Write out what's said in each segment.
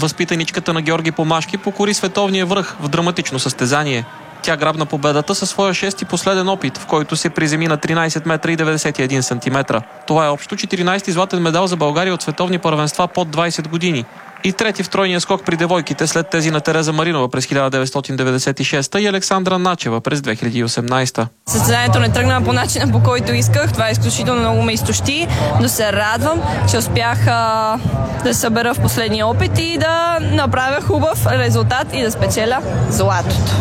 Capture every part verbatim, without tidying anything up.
Възпитаничката на Георги Помашки покори световния връх в драматично състезание. Тя грабна победата със своя шести последен опит, в който се приземи на тринайсет метра и деветдесет и един сантиметра. Това е общо четиринайсети златен медал за България от световни първенства под двайсет години. И трети в тройния скок при девойките след тези на Тереза Маринова през хиляда деветстотин деветдесет и шеста и Александра Начева през две хиляди и осемнайсета. Състезанието не тръгна по начина, по който исках. Това е изключително много ме изтощи, но се радвам, че успях а, да се събера в последния опит и да направя хубав резултат и да спечеля златото.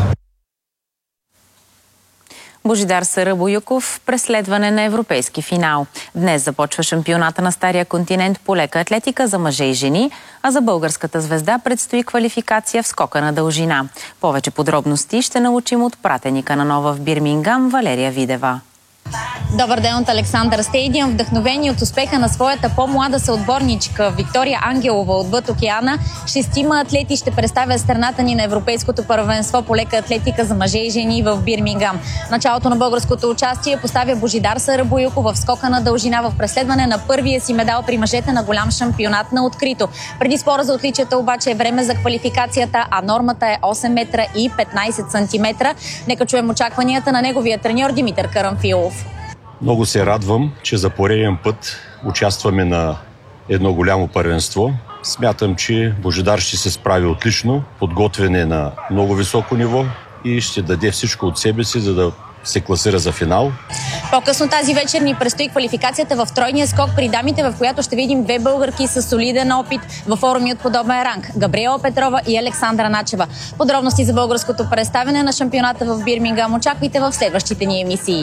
Божидар Сарабоюков – преследване на европейски финал. Днес започва шампионата на Стария континент по лека атлетика за мъже и жени, а за българската звезда предстои квалификация в скока на дължина. Повече подробности ще научим от пратеника на нова в Бирмингам Валерия Видева. Добър ден от Александър Стейдиъм. Вдъхновени от успеха на своята по-млада съотборничка Виктория Ангелова от Океана, шестима атлети ще представят страната ни на Европейското първенство по лека атлетика за мъже и жени в Бирмингам. Началото на българското участие поставя Божидар Сарабоюков в скока на дължина в преследване на първия си медал при мъжете на голям шампионат на открито. Преди спора за отличията обаче е време за квалификацията, а нормата е осем метра и петнайсет сантиметра. Нека чуем очакванията на неговия треньор Димитър Карамфилов. Много се радвам, че за пореден път участваме на едно голямо първенство. Смятам, че Божидар ще се справи отлично, подготвен е на много високо ниво и ще даде всичко от себе си, за да се класира за финал. По-късно тази вечер ни предстои квалификацията в тройния скок при дамите, в която ще видим две българки с солиден опит във форуми от подобен ранг – Габриела Петрова и Александра Начева. Подробности за българското представяне на шампионата в Бирмингам очаквайте в следващите ни емисии.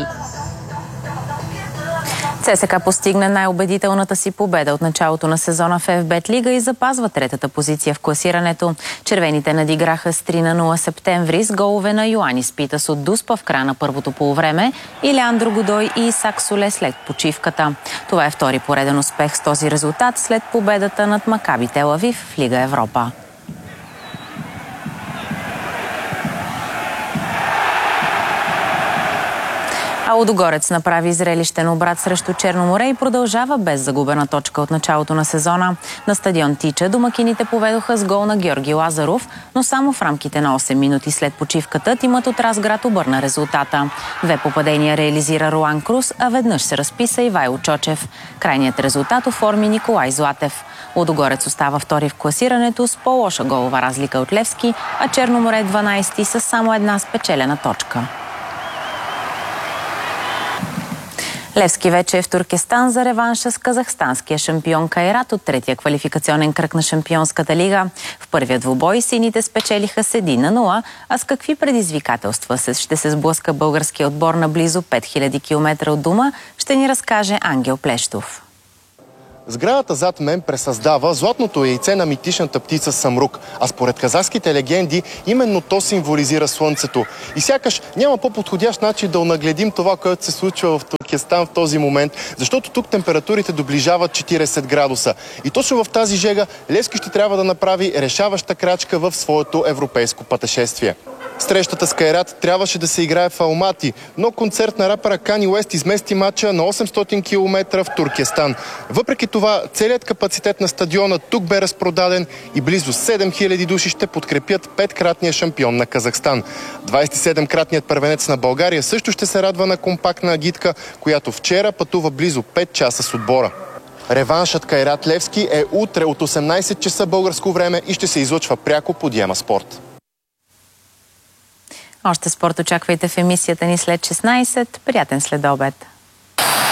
ЦСКА постигна най-убедителната си победа от началото на сезона в Еф Бет Лига и запазва третата позиция в класирането. Червените надиграха с три на нула Септември с голове на Йоанис Питас от Дуспа в края на първото полувреме и Леандро Годой и Исак Соле след почивката. Това е втори пореден успех с този резултат след победата над Макаби Тел Авив в Лига Европа. А Лудогорец направи зрелищен обрат срещу Черно море и продължава без загубена точка от началото на сезона. На стадион Тича домакините поведоха с гол на Георги Лазаров, но само в рамките на осем минути след почивката тимът от Разград обърна резултата. Две попадения реализира Руан Крус, а веднъж се разписа Ивайло Чочев. Крайният резултат оформи Николай Златев. Лудогорец остава втори в класирането с по-лоша голова разлика от Левски, а Черно море дванайсети с само една спечелена точка. Левски вече е в Туркестан за реванша с казахстанския шампион Кайрат от третия квалификационен кръг на Шампионската лига. В първия двубой сините спечелиха с един на нула, а с какви предизвикателства ще се сблъска българския отбор на близо пет хиляди километра от дома, ще ни разкаже Ангел Плещов. Сградата зад мен пресъздава златното яйце на митичната птица Самрук, а според казахските легенди именно то символизира слънцето. И сякаш няма по-подходящ начин да онагледим това, което се случва в Туркестан в този момент, защото тук температурите доближават четирийсет градуса. И точно в тази жега Левски ще трябва да направи решаваща крачка в своето европейско пътешествие. Срещата с Кайрат трябваше да се играе в Алмати, но концерт на рапъра Кани Уест измести матча на осемстотин километра в Туркестан. Въпреки това, целият капацитет на стадиона тук бе разпродаден и близо седем хиляди души ще подкрепят петкратния шампион на Казахстан. двайсет и седемкратният първенец на България също ще се радва на компактна агитка, която вчера пътува близо пет часа с отбора. Реваншът Кайрат Левски е утре от осемнайсет часа българско време и ще се излъчва пряко по Диема Спорт. Още спорт очаквайте в емисията ни след шестнайсет. Приятен следобед!